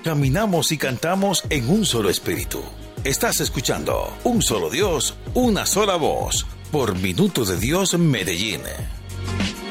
caminamos y cantamos en un solo espíritu. Estás escuchando Un Solo Dios, Una Sola Voz, por Minuto de Dios Medellín.